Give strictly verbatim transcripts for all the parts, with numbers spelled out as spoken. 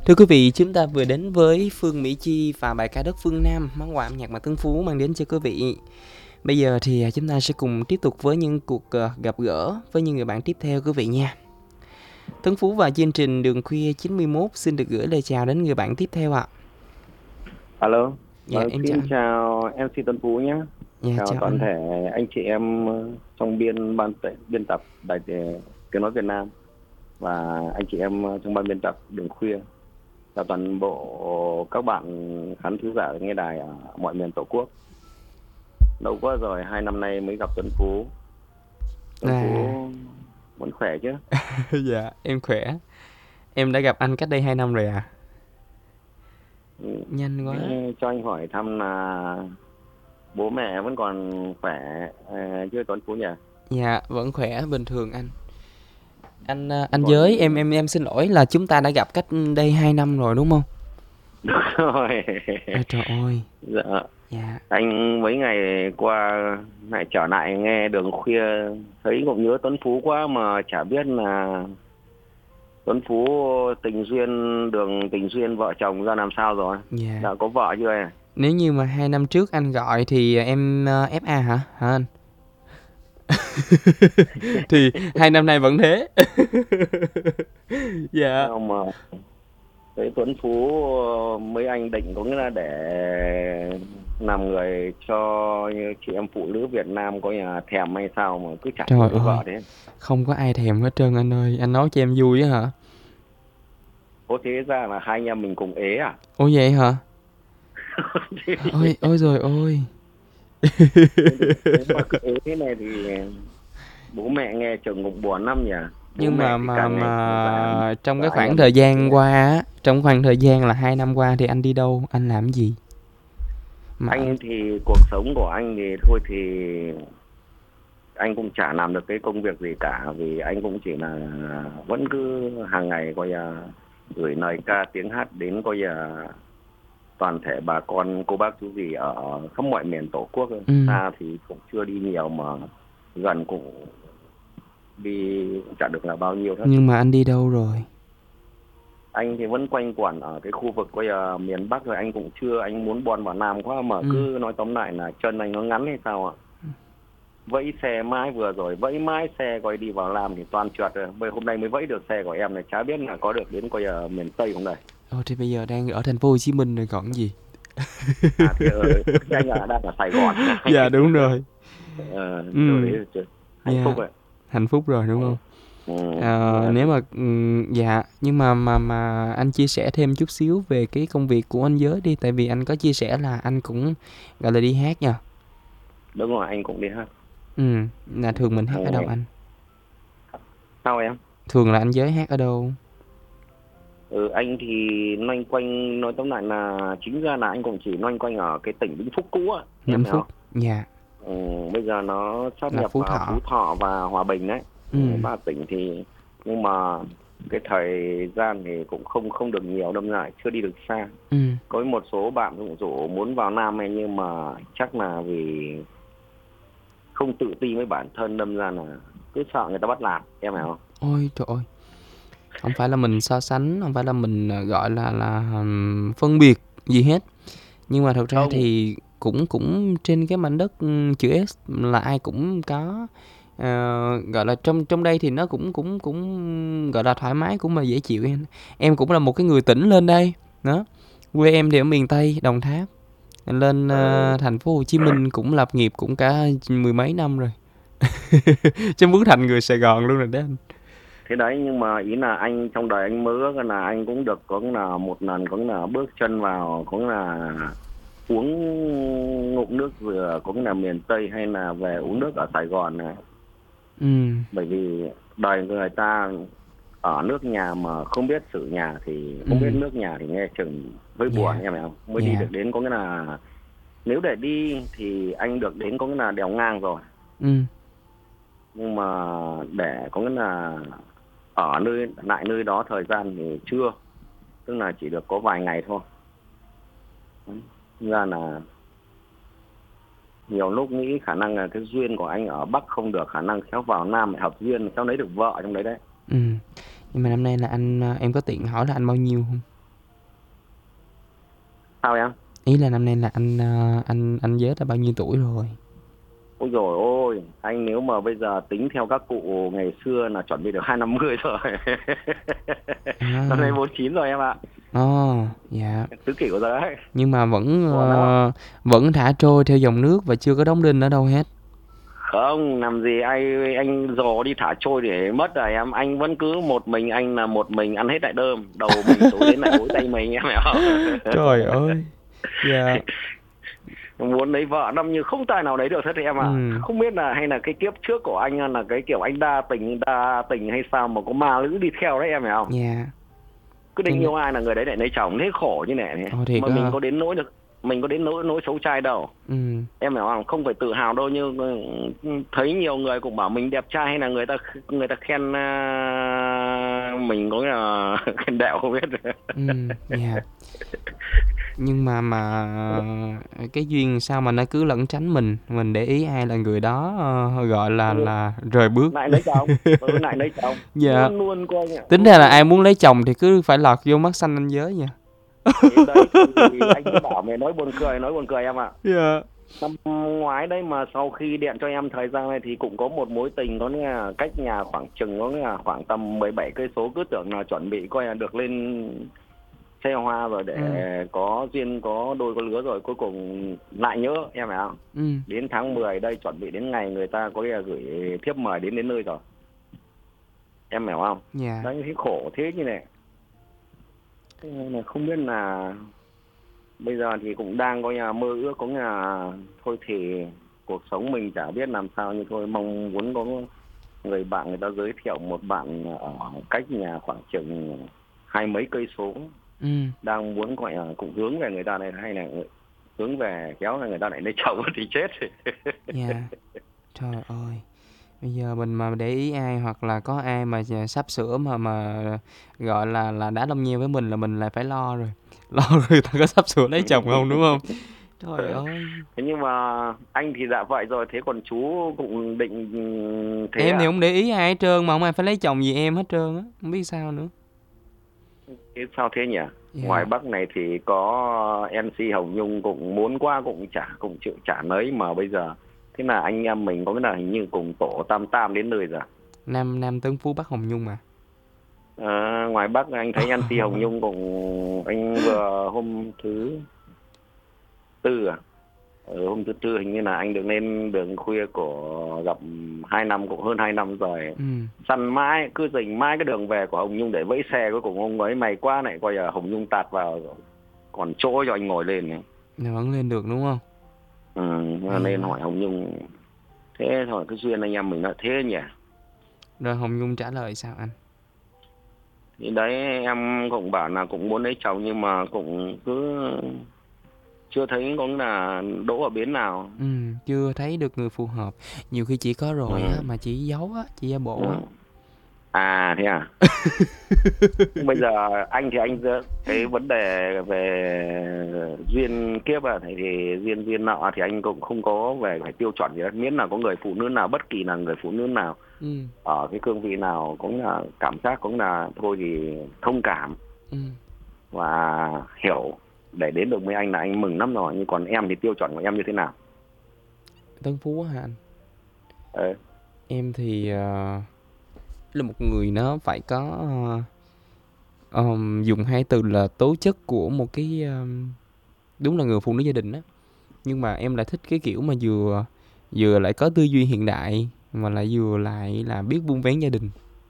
Thưa quý vị, chúng ta vừa đến với Phương Mỹ Chi và bài ca Đất Phương Nam, món quà âm nhạc mà Tuấn Phú mang đến cho quý vị. Bây giờ thì chúng ta sẽ cùng tiếp tục với những cuộc gặp gỡ với những người bạn tiếp theo quý vị nha. Tuấn Phú và chương trình Đường Khuya chín mươi mốt xin được gửi lời chào đến người bạn tiếp theo ạ. Alo, Dạ, vâng, em chào xin anh. chào em xê Tuấn Phú nhé. Dạ, Chào chào toàn anh. thể anh chị em trong biên ban t- biên tập Đài Tiếng nói Việt Nam và anh chị em trong ban biên tập Đường Khuya. Chào toàn bộ các bạn khán thính giả nghe đài ở mọi miền Tổ quốc. Lâu quá rồi, hai năm nay mới gặp Tuấn Phú. Tuấn Phú À, vẫn khỏe chứ? dạ, em khỏe. Em đã gặp anh cách đây hai năm rồi à? Ừ. Nhanh Thế quá. cho anh hỏi thăm là bố mẹ vẫn còn khỏe à, chứ Tuấn Phú nhỉ? Dạ, vẫn khỏe, bình thường anh. Anh Vẫn anh còn giới em em em xin lỗi là chúng ta đã gặp cách đây hai năm rồi đúng không? được rồi. À, trời ơi. Dạ. Dạ. Anh mấy ngày qua lại trở lại nghe Đường Khuya thấy cũng nhớ Tuấn Phú quá mà chả biết là Tuấn Phú tình duyên đường tình duyên vợ chồng ra làm sao rồi. Dạ. Đã có vợ chưa em? Nếu như mà hai năm trước anh gọi thì em ờ, ép a hả? Hả anh? Thì hai năm nay vẫn thế. Dạ. Không mà thấy Tuấn Phú mấy anh định có nghĩa là để làm người cho như chị em phụ nữ Việt Nam có nhà thèm hay sao mà cứ chả Trời thấy ơi, vợ thế. không có ai thèm hết trơn anh ơi. Anh nói cho em vui á hả? Có thế ra là hai anh em mình cùng ế à? Ủa vậy hả? Ôi, ôi rồi ôi. Nếu mà cứ ế thế này thì bố mẹ nghe chừng cũng buồn lắm nhỉ. Bố Nhưng mẹ mà thì mà càng ngày càng già mà trong và cái anh khoảng em mình thời cũng thế gian này. qua á, trong khoảng thời gian là hai năm qua thì anh đi đâu, anh làm gì? Mà anh Anh thì cuộc sống của anh thì thôi thì anh cũng chả làm được cái công việc gì cả vì anh cũng chỉ là vẫn cứ hàng ngày coi là gửi lời ca tiếng hát đến coi là toàn thể bà con cô bác chú dì ở khắp mọi miền Tổ quốc thôi. ừ, Xa thì cũng chưa đi nhiều mà gần cũng đi cũng chả được là bao nhiêu hết. nhưng mà anh đi đâu rồi? Anh thì vẫn quanh quẩn ở cái khu vực coi là miền Bắc rồi, anh cũng chưa, anh muốn bon vào Nam quá mà Ừ. cứ nói tóm lại là chân anh nó ngắn hay sao ạ. Vẫy xe mãi vừa rồi vẫy mãi xe coi đi vào Nam thì toàn trượt rồi. Bây hôm nay mới vẫy được xe của em này, chả biết là có được đến coi là miền Tây không đây. Ồ thì bây giờ đang ở thành phố Hồ Chí Minh rồi còn gì. À thì, ở, thì anh ở đang ở Sài Gòn. Dạ đúng rồi. ờ, Rồi Ừ. đấy chứ. Hạnh phúc Dạ. rồi. Hạnh phúc rồi đúng Ừ. không? Ừ. Ờ, Dạ. nếu mà ừm, dạ nhưng mà mà mà anh chia sẻ thêm chút xíu về cái công việc của anh Giới đi, tại vì anh có chia sẻ là anh cũng gọi là đi hát nha. Đúng rồi, anh cũng đi hát Ừ, là thường mình hát ở hàng đâu ngày. anh? Sao em? Thường là anh Giới hát ở đâu? Ừ, anh thì loanh quanh, nói tóm lại là chính ra là anh cũng chỉ loanh quanh ở cái tỉnh Vĩnh Phúc cũ á, em Vĩnh hiểu không? Phúc. Dạ, Ừ, bây giờ nó sáp là nhập Phú vào Thọ. Phú Thọ và Hòa Bình đấy. Ừ, Ừ, ba tỉnh thì nhưng mà cái thời gian thì cũng không không được nhiều, đâm lại chưa đi được xa. ừ. Có một số bạn cũng rủ muốn vào Nam này nhưng mà chắc là vì không tự tin với bản thân, đâm ra là cứ sợ người ta bắt nạt, em hiểu không? Ôi trời ơi, không phải là mình so sánh, không phải là mình à, gọi là là ừm, phân biệt gì hết. Nhưng mà thật ra Không, thì cũng cũng trên cái mảnh đất ừm, chữ S là ai cũng có ờ, gọi là trong trong đây thì nó cũng cũng cũng gọi là thoải mái cũng mà dễ chịu em. Em cũng là một cái người tỉnh lên đây. Đó. Quê em thì ở miền Tây, Đồng Tháp. Lên ờ, ờ, thành phố Hồ Chí Minh cũng lập nghiệp cũng cả mười mấy năm rồi. Chứ muốn thành người Sài Gòn luôn rồi đó anh. thế đấy, nhưng mà ý là anh trong đời anh mơ ước là anh cũng được có là một lần có là bước chân vào có là uống ngụm nước dừa cũng là miền Tây hay là về uống nước ở Sài Gòn này. Ừ, Bởi vì đời người ta ở nước nhà mà không biết sự nhà thì ừ, không biết nước nhà thì nghe chừng hơi buồn, dạ, em hiểu không? Mới đi dạ, được đến có nghĩa là nếu để đi thì anh được đến có nghĩa là đèo ngang rồi, ừ, nhưng mà để có nghĩa là ở nơi lại nơi đó thời gian thì chưa, tức là chỉ được có vài ngày thôi. Nên ra là nhiều lúc nghĩ khả năng là cái duyên của anh ở Bắc không được, khả năng khéo vào Nam lại hợp duyên, khéo lấy được vợ trong đấy đấy. ừ. Nhưng mà năm nay là anh ờ, em có tiện hỏi là anh bao nhiêu không? Sao em? Ý là năm nay là anh ờ, anh anh Giới đã bao nhiêu tuổi rồi? Ôi dồi ôi, anh nếu mà bây giờ tính theo các cụ ngày xưa là chuẩn bị được hai năm mươi rồi. Năm nay À, bốn chín rồi em ạ. ồ, dạ. Tứ kỷ của rồi đấy. Nhưng mà vẫn Ủa nó ờ, vẫn thả trôi theo dòng nước và chưa có đóng đinh ở đâu hết. không làm gì ai, anh dò đi thả trôi để mất rồi em. Anh vẫn cứ một mình, anh là một mình ăn hết đại đơm. Đầu mình tối đến lại gối tay mình em hiểu không? Trời ơi. Dạ. Muốn lấy vợ năm như không tài nào đấy được hết em ạ. Ừ. Không biết là hay là cái kiếp trước của anh là cái kiểu anh đa tình đa tình hay sao mà có ma lữ đi theo đấy em hiểu không? Dạ. Cứ Cho định nên yêu ai là người đấy lại lấy chồng, thế khổ như này. ồ thiệt Mà á mình hả? có đến nỗi được, mình có đến nỗi nỗi xấu trai đâu. Ừ. Em hiểu không? Không phải tự hào đâu, nhưng thấy nhiều người cũng bảo mình đẹp trai hay là người ta người ta khen à, mình có nghĩa là khen đẹo không biết. Ừ. Dạ. Nhưng mà mà cái duyên sao mà nó cứ lẩn tránh mình, mình để ý ai là người đó ờ, gọi là là rời bước. Lại lấy chồng, ừ, lại lấy chồng Dạ. luôn luôn coi nhỉ. Tính ra là ai muốn lấy chồng thì cứ phải lọt vô mắt xanh anh Giới nha. Thế đấy thì anh mới bảo mày nói buồn cười, nói buồn cười em ạ. Dạ. Năm ngoái đấy mà sau khi điện cho em thời gian này thì cũng có một mối tình, có nghĩa là cách nhà khoảng chừng có nghĩa là khoảng tầm mười bảy cây số, cứ tưởng là chuẩn bị coi là được lên xe hoa rồi để Ừ. có duyên có đôi có lứa rồi, cuối cùng lại nhớ em phải không? Ừ. Đến tháng mười đây chuẩn bị đến ngày người ta có nghĩa là gửi thiếp mời đến đến nơi rồi. Em hiểu không? Dạ. Đấy thấy khổ thế như này. Thế nên là không biết là bây giờ thì cũng đang có nhà mơ ước, có nhà thôi thì cuộc sống mình chả biết làm sao, nhưng thôi mong muốn có người bạn người ta giới thiệu một bạn ở cách nhà khoảng chừng hai mấy cây số, Ừ. đang muốn gọi là cũng hướng về người ta này, hay là hướng về kéo là người ta lại lấy chồng thì chết. Dạ. Trời ơi. Bây giờ mình mà để ý ai hoặc là có ai mà sắp sửa mà mà gọi là là đá đông nheo với mình là mình lại phải lo rồi. Lo rồi người ta có sắp sửa lấy chồng không đúng không? Trời ơi. Thế nhưng mà anh thì dạ vậy rồi, thế còn chú cũng định thế Em thì à? không để ý ai hết trơn mà không ai phải lấy chồng gì em hết trơn á, không biết sao nữa. Thế sao thế nhỉ? Ngoài Dạ. Bắc này thì có em xê Hồng Nhung cũng muốn qua cũng chả cũng chịu chả nấy, mà bây giờ thế là anh em mình có cái là hình như cùng tổ tam tam đến nơi rồi. Nam Nam Tấn Phú Bắc Hồng Nhung mà. À, ngoài Bắc anh thấy em xê Hồng Nhung cũng, anh vừa hôm thứ tư à, ừ, hôm thứ tư hình như là anh được lên đường khuya của gặp hai năm, cũng hơn hai năm rồi, Ừ. săn mãi cứ dình mãi cái đường về của Hồng Nhung để vẫy xe, cuối cùng ông ấy mày quá này coi là Hồng Nhung tạt vào còn chỗ cho anh ngồi lên này. Là vẫn lên được đúng không? Ừ, nên À. hỏi Hồng Nhung, thế thôi cái duyên anh em mình nó thế nhỉ. Rồi Hồng Nhung trả lời sao anh? Thì đấy em cũng bảo là cũng muốn lấy chồng nhưng mà cũng cứ chưa thấy có là đỗ ở bến nào. Ừ, chưa thấy được người phù hợp. Nhiều khi chỉ có rồi á Ừ. mà chỉ giấu á, chỉ giả bộ á. Ừ. À thế à? Bây giờ anh thì anh giữa cái vấn đề về duyên kiếp à, thì, thì duyên duyên nọ thì anh cũng không có về cái tiêu chuẩn gì hết, miễn là có người phụ nữ nào, bất kỳ là người phụ nữ nào Ừ. ở cái cương vị nào cũng là cảm giác cũng là thôi thì thông cảm Ừ. và hiểu để đến được với anh là anh mừng lắm rồi. Nhưng còn em thì tiêu chuẩn của em như thế nào? Tân Phú hả anh? Ờ. Em thì ờ, là một người nó phải có ờ, ờm, dùng hai từ là tố chất của một cái ờm, đúng là người phụ nữ gia đình á. Nhưng mà em lại thích cái kiểu mà vừa vừa lại có tư duy hiện đại mà lại vừa lại là biết vun vén gia đình.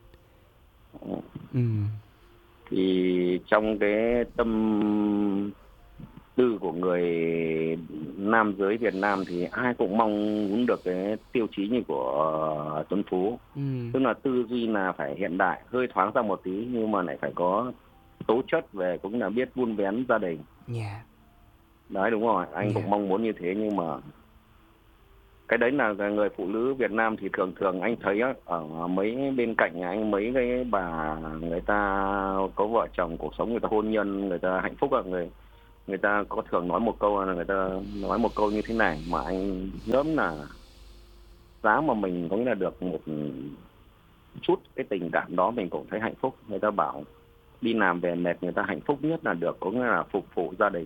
Ừ. Thì trong cái tâm tư của người nam giới Việt Nam thì ai cũng mong muốn được cái tiêu chí như của Tuấn Phú, Ừ. tức là tư duy là phải hiện đại, hơi thoáng ra một tí nhưng mà lại phải có tố chất về cũng là biết vun vén gia đình. Dạ. Đấy đúng rồi, anh Dạ. cũng mong muốn như thế, nhưng mà cái đấy là người phụ nữ Việt Nam thì thường thường anh thấy á, ở mấy bên cạnh nhà anh mấy cái bà người ta có vợ chồng, cuộc sống người ta hôn nhân người ta hạnh phúc à, người người ta có thường nói một câu là người ta nói một câu như thế này mà anh ngẫm là giá mà mình có nghĩa là được một chút cái tình cảm đó mình cũng thấy hạnh phúc. Người ta bảo đi làm về mệt, người ta hạnh phúc nhất là được có nghĩa là phục vụ gia đình.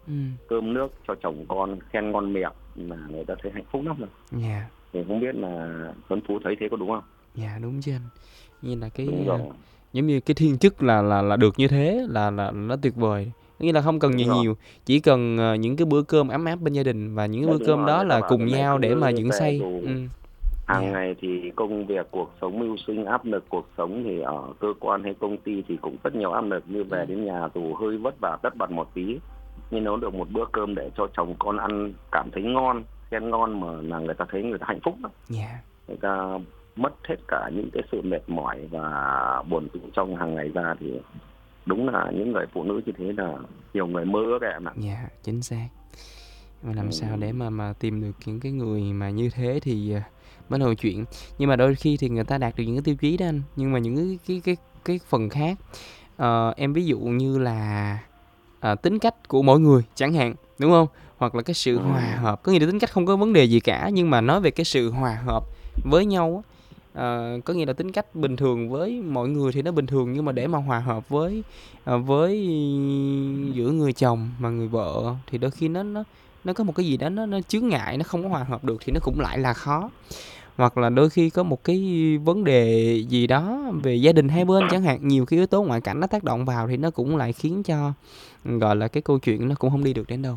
Ừ. cơm nước cho chồng con, khen ngon miệng là người ta thấy hạnh phúc lắm rồi. Dạ. Thì không biết là Tuấn Phú thấy thế có đúng không? Dạ đúng chứ anh. Như là Đúng cái, rồi, à, giống như cái thiên chức là là là được như thế là là nó tuyệt vời. Có nghĩa là không cần đúng gì rồi. nhiều, chỉ cần, ờ, những cái bữa cơm ấm áp bên gia đình và những cái Đấy, bữa đúng cơm rồi, đó người ta là bảo cái cùng này nhau để mà cứ dựng về xây. dù Ừm. hàng Dạ. ngày thì công việc, cuộc sống mưu sinh áp lực cuộc sống thì ở cơ quan hay công ty thì cũng rất nhiều áp lực, như về Ừm. đến nhà dù hơi vất vả tất bật một tí, nhưng nấu được một bữa cơm để cho chồng con ăn cảm thấy ngon, khen ngon mà là người ta thấy người ta hạnh phúc lắm. Dạ. Người ta mất hết cả những cái sự mệt mỏi và buồn tủi trong hàng ngày ra, thì đúng là những người phụ nữ như thế là nhiều người mơ ước em ạ. Dạ, chính xác. Mà Ừ. làm sao để mà mà tìm được những cái người mà như thế thì, à, mới là chuyện. Nhưng mà đôi khi thì người ta đạt được những cái tiêu chí đó anh, nhưng mà những cái cái cái cái phần khác, ờ, em ví dụ như là, ờ, tính cách của mỗi người chẳng hạn, đúng không? Hoặc là cái sự Ừ. hòa hợp, có nghĩa là tính cách không có vấn đề gì cả, nhưng mà nói về cái sự hòa hợp với nhau á, ờ, có nghĩa là tính cách bình thường với mọi người thì nó bình thường, nhưng mà để mà hòa hợp với, ờ, với giữa người chồng và người vợ thì đôi khi nó nó nó có một cái gì đó nó nó chướng ngại, nó không có hòa hợp được thì nó cũng lại là khó. Hoặc là đôi khi có một cái vấn đề gì đó về gia đình hai bên chẳng hạn, nhiều cái yếu tố ngoại cảnh nó tác động vào thì nó cũng lại khiến cho, gọi là, cái câu chuyện nó cũng không đi được đến đâu.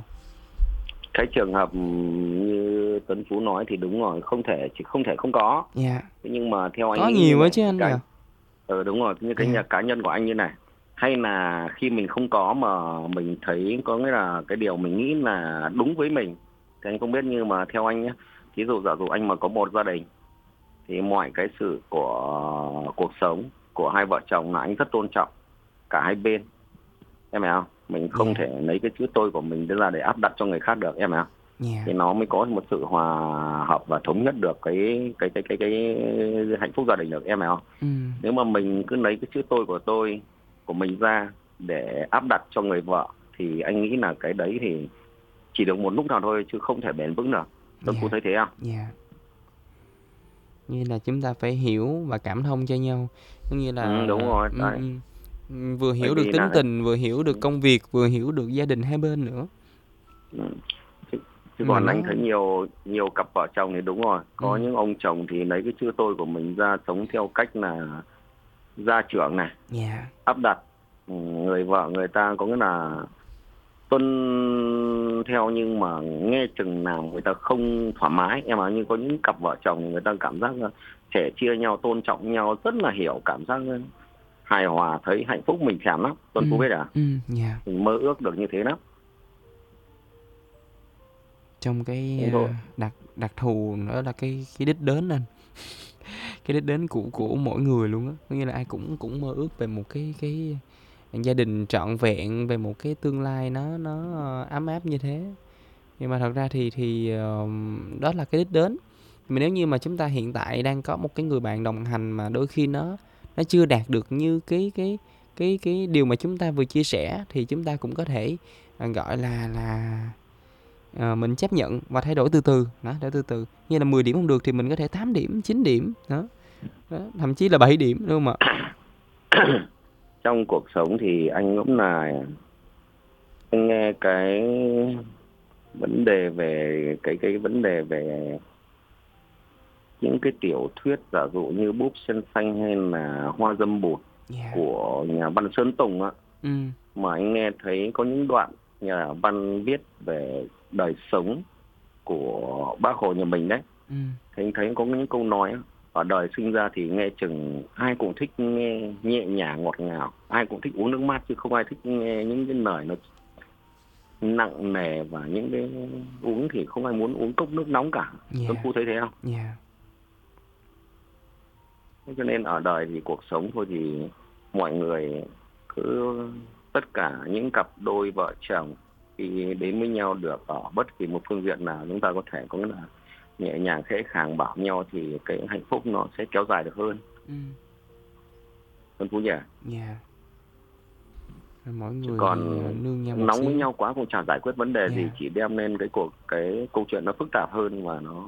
Cái trường hợp như Tuấn Phú nói thì đúng rồi, không thể chỉ không thể không có. Dạ. Thế nhưng mà theo anh Có nghĩ như nhiều á này, chứ anh nhỉ? cái ờ đúng rồi, như cái Dạ. nhà cá nhân của anh như này, hay là khi mình không có mà mình thấy có nghĩa là cái điều mình nghĩ là đúng với mình, thì anh không biết, nhưng mà theo anh nhé, ví dụ giả dụ anh mà có một gia đình thì mọi cái sự của cuộc sống của hai vợ chồng là anh rất tôn trọng cả hai bên, em hiểu không? Mình không Dạ. thể lấy cái chữ tôi của mình ra để áp đặt cho người khác được, em hiểu không? Dạ. Thì nó mới có một sự hòa hợp và thống nhất được cái cái cái cái cái hạnh phúc gia đình được, em hiểu không? Ừm. Nếu mà mình cứ lấy cái chữ tôi của tôi của mình ra để áp đặt cho người vợ thì anh nghĩ là cái đấy thì chỉ được một lúc nào thôi chứ không thể bền vững được. Tuấn Phú Dạ. thấy thế không? Dạ. Như là chúng ta phải hiểu và cảm thông cho nhau, có nghĩa Ừ, là, đúng rồi ừm, đấy. ừm, ừm, vừa Bởi hiểu được vì là tính tình, vừa hiểu ừ, được công việc, vừa hiểu được gia đình hai bên nữa. ừ. chứ, chứ Mà còn nó anh thấy nhiều nhiều cặp vợ chồng thì đúng rồi, có ừm. những ông chồng thì lấy cái chữ tôi của mình ra sống theo cách là gia trưởng này, Dạ. áp đặt. Ừ, người vợ người ta có nghĩa là tuân theo, nhưng mà nghe chừng nào người ta không thoải mái, em bảo, như có những cặp vợ chồng người ta cảm giác là sẻ chia nhau, tôn trọng nhau, rất là hiểu, cảm giác hài hòa, thấy hạnh phúc, mình thèm lắm. Tuân Phú Ừm. biết à, Ừm. Dạ. mình mơ ước được như thế lắm. Trong cái, Đúng rồi. a, đặc đặc thù nữa là cái cái đích đến anh, cái đích đến của của mỗi người luôn á. Có nghĩa là ai cũng cũng mơ ước về một cái cái gia đình trọn vẹn, về một cái tương lai nó nó, ờ, ấm áp như thế. Nhưng mà thật ra thì thì, ờm, đó là cái đích đến. Mà nếu như mà chúng ta hiện tại đang có một cái người bạn đồng hành mà đôi khi nó nó chưa đạt được như cái cái cái cái điều mà chúng ta vừa chia sẻ thì chúng ta cũng có thể, à, gọi là là, ờ, mình chấp nhận và thay đổi từ từ, đó, đổi từ từ. Như là mười điểm không được thì mình có thể tám điểm, chín điểm, đó, đó, thậm chí là bảy điểm, đúng không ạ? Trong cuộc sống thì anh cũng là anh nghe cái vấn đề về cái cái vấn đề về những cái tiểu thuyết, giả dụ như Búp Sen Xanh hay là Hoa Dâm Bụt Yeah. của nhà văn Sơn Tùng á, Ừm. mà anh nghe thấy có những đoạn nhà văn viết về đời sống của bác Hồ nhà mình đấy, Ừm. thì anh thấy có những câu nói á, ở đời sinh ra thì nghe chừng ai cũng thích nghe nhẹ nhàng ngọt ngào, ai cũng thích uống nước mát chứ không ai thích nghe những cái lời nó nặng nề, và những cái uống thì không ai muốn uống cốc nước nóng cả. Tuấn Yeah. Phú thấy thế không? Yeah. Thế cho nên ở đời thì cuộc sống thôi thì mọi người cứ, tất cả những cặp đôi vợ chồng khi đến với nhau được ở bất kỳ một phương diện nào, chúng ta có thể cũng là nhẹ nhàng khẽ khàng bảo nhau thì cái hạnh phúc nó sẽ kéo dài được hơn. Ừm. Tuấn Phú nhỉ? Yeah. Mỗi Chứ người thì, còn ờ, nương nhau một nóng với xíu. nhau quá cũng chả giải quyết vấn đề gì, Yeah. chỉ đem lên cái cuộc cái câu chuyện nó phức tạp hơn và nó